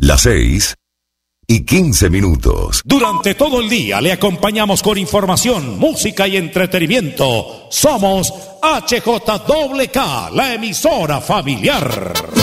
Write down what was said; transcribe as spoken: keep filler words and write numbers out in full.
Las seis y quince minutos. Durante todo el día le acompañamos con información, música y entretenimiento. Somos H J K K, la emisora familiar.